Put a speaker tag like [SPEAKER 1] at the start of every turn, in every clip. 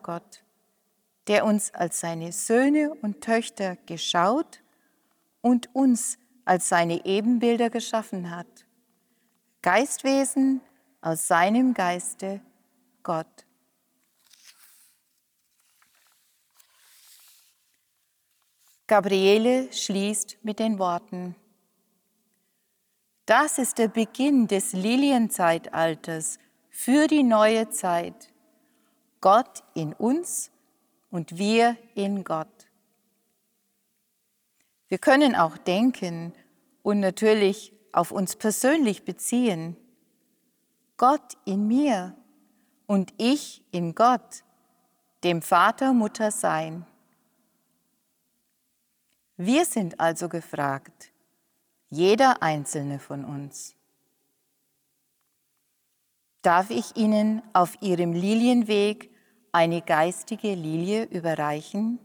[SPEAKER 1] Gott, der uns als seine Söhne und Töchter geschaut und uns als seine Ebenbilder geschaffen hat. Geistwesen aus seinem Geiste, Gott. Gabriele schließt mit den Worten: Das ist der Beginn des Lilienzeitalters für die neue Zeit. Gott in uns und wir in Gott. Wir können auch denken und natürlich auf uns persönlich beziehen. Gott in mir und ich in Gott, dem Vater, Mutter sein. Wir sind also gefragt, jeder einzelne von uns. Darf ich Ihnen auf Ihrem Lilienweg eine geistige Lilie überreichen?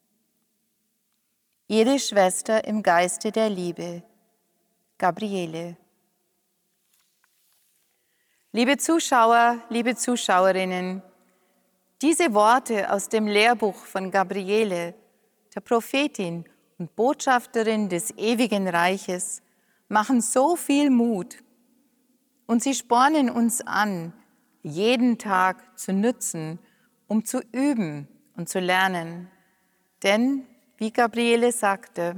[SPEAKER 1] Ihre Schwester im Geiste der Liebe, Gabriele. Liebe Zuschauer, liebe Zuschauerinnen, diese Worte aus dem Lehrbuch von Gabriele, der Prophetin und Botschafterin des ewigen Reiches, machen so viel Mut und sie spornen uns an, jeden Tag zu nützen, um zu üben und zu lernen. Denn, wie Gabriele sagte,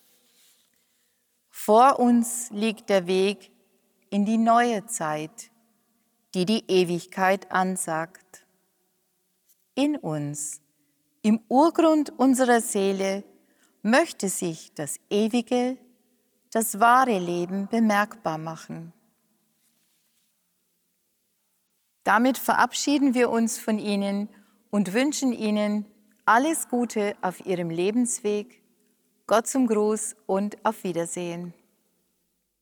[SPEAKER 1] vor uns liegt der Weg in die neue Zeit, die die Ewigkeit ansagt. In uns, im Urgrund unserer Seele, möchte sich das ewige, das wahre Leben bemerkbar machen. Damit verabschieden wir uns von Ihnen und wünschen Ihnen alles Gute auf Ihrem Lebensweg. Gott zum Gruß und auf Wiedersehen.